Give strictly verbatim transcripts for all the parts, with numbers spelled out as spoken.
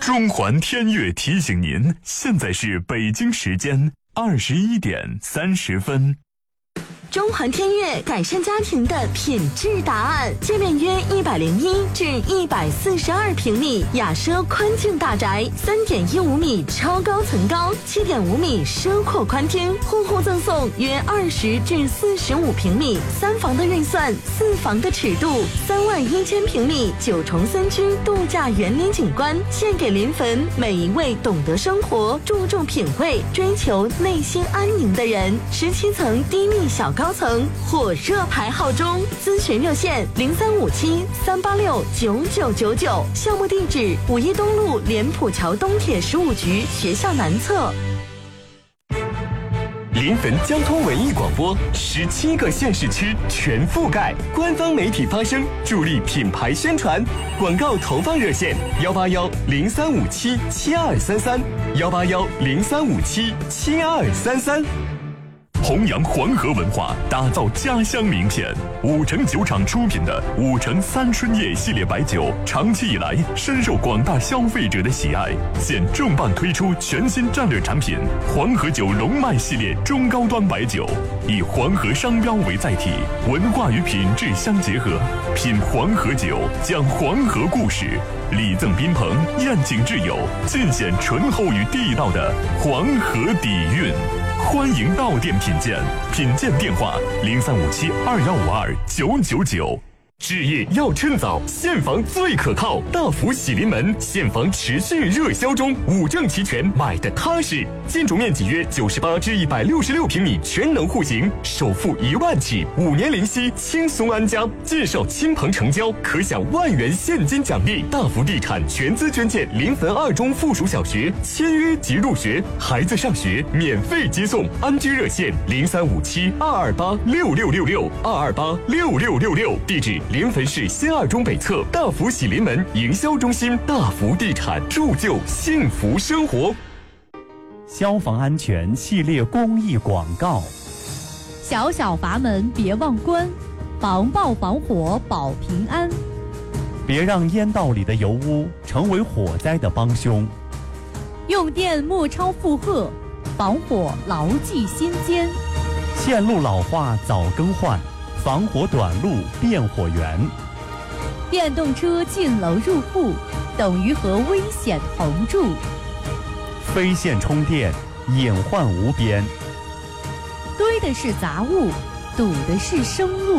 中环天悦提醒您，现在是北京时间二十一点三十分。 中环天悦改善家庭的品质答案，界面约一百零一至一百四十二平米雅奢宽境大宅，三点一五米超高层高，七点五米奢阔宽厅，户户赠送约二十至四十五平米三房的预算，四房的尺度，三万一千平米九重三居度假园林景观，献给临汾每一位懂得生活、注重品味、追求内心安宁的人。十七层低密小高层火热排号中，咨询热线零三五七三八六九九九九，项目地址五一东路莲浦桥东铁十五局学校南侧。 临汾交通文艺广播，十七个县市区全覆盖，官方媒体发声，助力品牌宣传。广告投放热线：幺八幺零三五七七二三三，幺八幺零三五七七二三三。 弘扬黄河文化，打造家乡名片。五城酒厂出品的五城三春叶系列白酒，长期以来深受广大消费者的喜爱。现重磅推出全新战略产品黄河酒龙脉系列中高端白酒，以黄河商标为载体，文化与品质相结合。品黄河酒，讲黄河故事，礼赠宾朋，宴请挚友，尽显醇厚与地道的黄河底蕴。欢迎到店品鉴，品鉴电话零三五七二幺五二九九九。 置业要趁早，现房最可靠。大福喜临门，现房持续热销中，五证齐全，买的踏实。建筑面积约九十八至一百六十六平米，全能户型，首付一万起，五年零息，轻松安家。介绍亲朋成交，可享万元现金奖励。大福地产全资捐建临汾二中附属小学，签约即入学，孩子上学免费接送。安居热线零三五七二二八六六六六二二八六六六六，地址临汾市新二中北侧大福喜临门营销中心。大福地产，铸就幸福生活。 消防安全系列公益广告： 小小阀门别忘关，防爆防火保平安。 别让烟道里的油污成为火灾的帮凶。 用电莫超负荷，防火牢记心间。 线路老化早更换，防火短路变火源。 电动车进楼入户，等于和危险同住。 非线充电，隐患无边。 堆的是杂物，堵的是生路。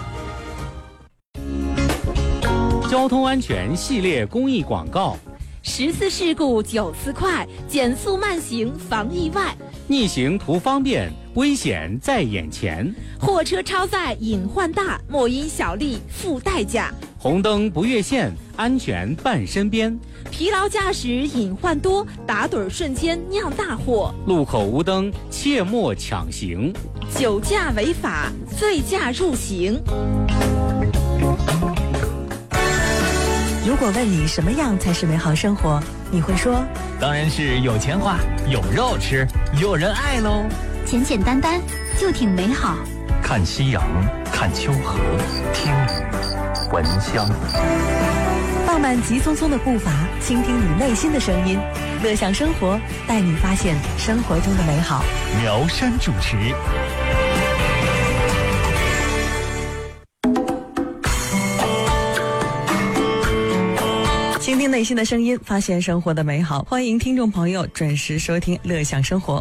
交通安全系列公益广告： 十次事故九次快，减速慢行防意外。 逆行图方便，危险在眼前。 货车超载隐患大，莫因小利付代价。 红灯不越线，安全伴身边。 疲劳驾驶隐患多，打盹瞬间酿大祸。 路口无灯，切莫抢行。 酒驾违法，醉驾入刑。 如果问你什么样才是美好生活，你会说， 当然是有钱花，有肉吃，有人爱喽。 简简单单就挺美好。 看夕阳，看秋荷，听雨，闻香。 放慢急匆匆的步伐，倾听你内心的声音。乐享生活，带你发现生活中的美好。 苗山主持。 倾听内心的声音，发现生活的美好。欢迎听众朋友准时收听乐享生活。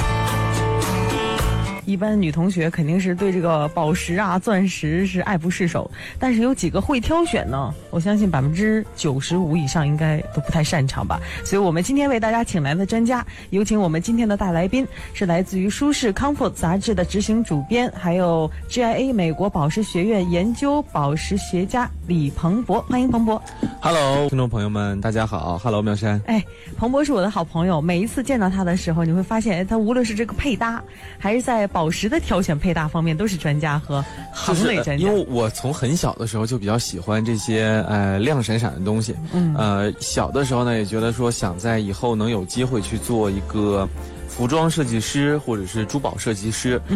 一般女同学肯定是对这个宝石啊、钻石是爱不释手，但是有几个会挑选呢？我相信百分之九十五以上应该都不太擅长吧。所以我们今天为大家请来的专家，有请我们今天的大来宾是来自于舒适 Comfort 杂志的执行主编，还有 G I A 美国宝石学院研究宝石学家李鹏博。欢迎鹏博。 Hello， 听众朋友们，大家好。Hello， 苗山。 哎，鹏博是我的好朋友，每一次见到他的时候，你会发现，哎，他无论是这个配搭，还是在宝石的挑选配搭方面，都是专家和行内专家。 因为我从很小的时候就比较喜欢这些呃亮闪闪的东西，嗯，呃，小的时候呢也觉得说想在以后能有机会去做一个服装设计师或者是珠宝设计师。